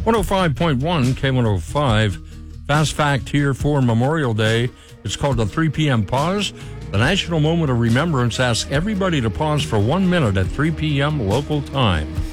105.1 K105. Fast fact here for Memorial Day. It's called the 3 p.m. pause. The National Moment of Remembrance asks everybody to pause for 1 minute at 3 p.m. local time.